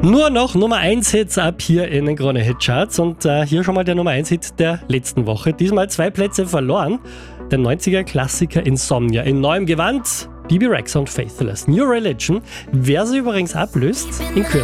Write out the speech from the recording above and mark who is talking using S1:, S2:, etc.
S1: Nur noch Nummer 1 Hits ab hier in den Krone Hit Charts und hier schon mal der Nummer 1 Hit der letzten Woche. Diesmal 2 Plätze verloren. Der 90er Klassiker Insomnia in neuem Gewand. Bibi Rexa und Faithless. New Religion. Wer sie übrigens ablöst, in Kürze.